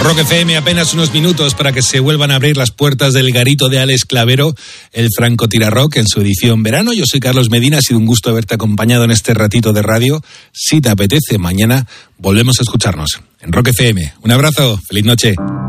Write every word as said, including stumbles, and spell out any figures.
Rock F M, apenas unos minutos para que se vuelvan a abrir las puertas del garito de Alex Clavero, el francotiradrock, en su edición verano. Yo soy Carlos Medina, ha sido un gusto haberte acompañado en este ratito de radio. Si te apetece, mañana volvemos a escucharnos en Rock F M. Un abrazo, feliz noche.